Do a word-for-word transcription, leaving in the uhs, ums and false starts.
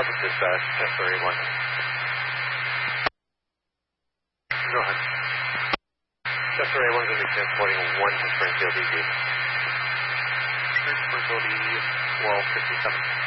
I'll just dispatch Kessler A one. Go ahead. Kessler A one is going to be transporting one to Springfield E D. Springfield E D twelve fifty-seven.